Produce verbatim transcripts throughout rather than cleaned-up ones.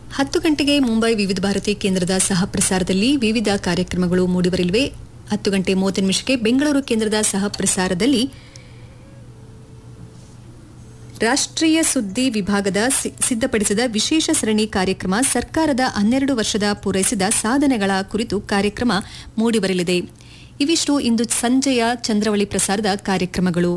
ಹತ್ತು ಗಂಟೆಗೆ ಮುಂಬೈ ವಿವಿಧ ಭಾರತಿ ಕೇಂದ್ರದ ಸಹ ಪ್ರಸಾರದಲ್ಲಿ ವಿವಿಧ ಕಾರ್ಯಕ್ರಮಗಳು ಮೂಡಿಬರಲಿವೆ. ಹತ್ತು ಗಂಟೆ ಮೂವತ್ತು ನಿಮಿಷಕ್ಕೆ ಬೆಂಗಳೂರು ಕೇಂದ್ರದ ಸಹ ಪ್ರಸಾರದಲ್ಲಿ ರಾಷ್ಟ್ರೀಯ ಸುದ್ದಿ ವಿಭಾಗದ ಸಿದ್ಧಪಡಿಸಿದ ವಿಶೇಷ ಸರಣಿ ಕಾರ್ಯಕ್ರಮ ಸರ್ಕಾರದ ಹನ್ನೆರಡು ವರ್ಷದ ಪೂರೈಸಿದ ಸಾಧನೆಗಳ ಕುರಿತು ಕಾರ್ಯಕ್ರಮ ಮೂಡಿಬರಲಿದೆ. ಇವಿಷ್ಟು ಇಂದು ಸಂಜೆಯ ಚಂದ್ರವಳಿ ಪ್ರಸಾರದ ಕಾರ್ಯಕ್ರಮಗಳು.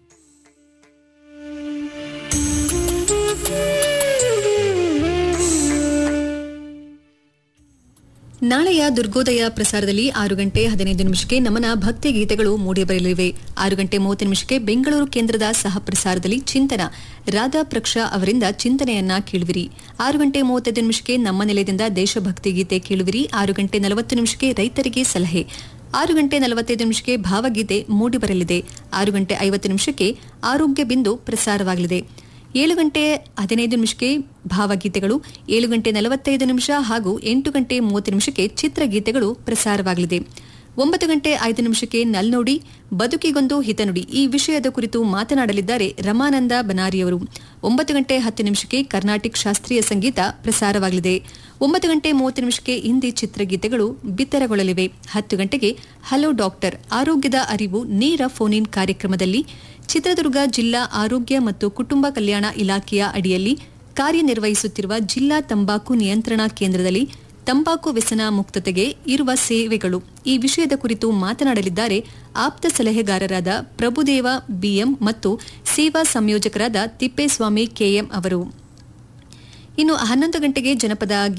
ನಾಳೆಯ ದುರ್ಗೋದಯ ಪ್ರಸಾರದಲ್ಲಿ ಆರು ಗಂಟೆ ಹದಿನೈದು ನಿಮಿಷಕ್ಕೆ ನಮನ ಭಕ್ತಿ ಗೀತೆಗಳು ಮೂಡಿಬರಲಿವೆ. ಆರು ಗಂಟೆ ಮೂವತ್ತು ನಿಮಿಷಕ್ಕೆ ಬೆಂಗಳೂರು ಕೇಂದ್ರದ ಸಹ ಪ್ರಸಾರದಲ್ಲಿ ಚಿಂತನ ರಾಧಾ ಪ್ರಕ್ಷಾ ಅವರಿಂದ ಚಿಂತನೆಯನ್ನ ಕೇಳುವಿರಿ. ಆರು ಗಂಟೆ ಮೂವತ್ತೈದು ನಿಮಿಷಕ್ಕೆ ನಮ್ಮ ನಿಲಯದಿಂದ ದೇಶಭಕ್ತಿ ಗೀತೆ ಕೇಳುವಿರಿ. ಆರು ಗಂಟೆ ನಲವತ್ತು ನಿಮಿಷಕ್ಕೆ ರೈತರಿಗೆ ಸಲಹೆ. ಆರು ಗಂಟೆ ನಲವತ್ತೈದು ನಿಮಿಷಕ್ಕೆ ಭಾವಗೀತೆ ಮೂಡಿಬರಲಿದೆ. ಆರು ಗಂಟೆ ಐವತ್ತು ನಿಮಿಷಕ್ಕೆ ಆರೋಗ್ಯ ಬಿಂದು ಪ್ರಸಾರವಾಗಲಿದೆ. ಏಳು ಗಂಟೆ ಹದಿನೈದು ನಿಮಿಷಕ್ಕೆ ಭಾವಗೀತೆಗಳು, ಏಳು ಗಂಟೆ ನಲವತ್ತೈದು ನಿಮಿಷ ಹಾಗೂ ಎಂಟು ಗಂಟೆ ಮೂವತ್ತು ನಿಮಿಷಕ್ಕೆ ಚಿತ್ರಗೀತೆಗಳು ಪ್ರಸಾರವಾಗಲಿದೆ. ಒಂಬತ್ತು ಗಂಟೆ ಐದು ನಿಮಿಷಕ್ಕೆ ನಲ್ನೋಡಿ ಬದುಕಿಗೊಂದು ಹಿತನುಡಿ ಈ ವಿಷಯದ ಕುರಿತು ಮಾತನಾಡಲಿದ್ದಾರೆ ರಮಾನಂದ ಬನಾರಿಯವರು. ಒಂಬತ್ತು ಗಂಟೆ ಹತ್ತು ನಿಮಿಷಕ್ಕೆ ಕರ್ನಾಟಿಕ್ ಶಾಸ್ತ್ರೀಯ ಸಂಗೀತ ಪ್ರಸಾರವಾಗಲಿದೆ. ಒಂಬತ್ತು ಗಂಟೆ ಮೂವತ್ತು ನಿಮಿಷಕ್ಕೆ ಹಿಂದಿ ಚಿತ್ರಗೀತೆಗಳು ಬಿತ್ತರಗೊಳ್ಳಲಿವೆ. ಹತ್ತು ಗಂಟೆಗೆ ಹಲೋ ಡಾಕ್ಟರ್ ಆರೋಗ್ಯದ ಅರಿವು ನೇರ ಫೋನ್ ಇನ್ ಕಾರ್ಯಕ್ರಮದಲ್ಲಿ ಚಿತ್ರದುರ್ಗ ಜಿಲ್ಲಾ ಆರೋಗ್ಯ ಮತ್ತು ಕುಟುಂಬ ಕಲ್ಯಾಣ ಇಲಾಖೆಯ ಅಡಿಯಲ್ಲಿ ಕಾರ್ಯನಿರ್ವಹಿಸುತ್ತಿರುವ ಜಿಲ್ಲಾ ತಂಬಾಕು ನಿಯಂತ್ರಣಾ ಕೇಂದ್ರದಲ್ಲಿ ತಂಬಾಕು ವ್ಯಸನ ಮುಕ್ತತೆಗೆ ಇರುವ ಸೇವೆಗಳು ಈ ವಿಷಯದ ಕುರಿತು ಮಾತನಾಡಲಿದ್ದಾರೆ ಆಪ್ತ ಸಲಹೆಗಾರರಾದ ಪ್ರಭುದೇವ ಬಿಎಂ ಮತ್ತು ಸೇವಾ ಸಂಯೋಜಕರಾದ ತಿಪ್ಪೇಸ್ವಾಮಿ ಕೆಎಂ ಅವರು. ಇನ್ನು ಹನ್ನೊಂದು ಗಂಟೆಗೆ ಜನಪದ